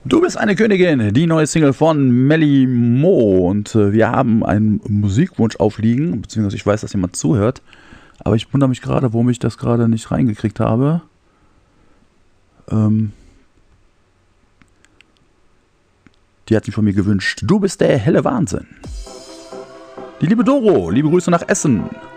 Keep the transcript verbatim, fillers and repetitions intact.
Du bist eine Königin, die neue Single von Melly Mo. Und äh, wir haben einen Musikwunsch aufliegen, beziehungsweise ich weiß, dass jemand zuhört. Aber ich wundere mich gerade, warum ich das gerade nicht reingekriegt habe. Ähm, die hat sich von mir gewünscht. Du bist der helle Wahnsinn. Die liebe Doro, liebe Grüße nach Essen.